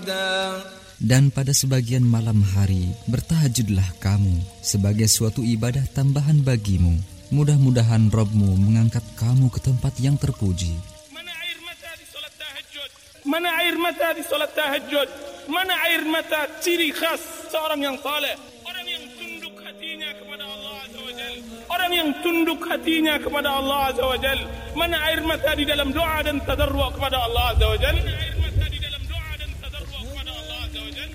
عبدا. Dan pada sebagian malam hari bertahajudlah kamu sebagai suatu ibadah tambahan bagimu. Mudah-mudahan Rabb-Mu mengangkat kamu ke tempat yang terpuji. Mana air mata di salat tahajud? Mana air mata di salat tahajud? Mana air mata ciri khas seorang yang saleh? Orang yang tunduk hatinya kepada Allah Azza wa Jalla. Orang yang tunduk hatinya kepada Allah Azza wa Jalla. Mana air mata di dalam doa dan tadarru' kepada Allah Azza wa Jalla?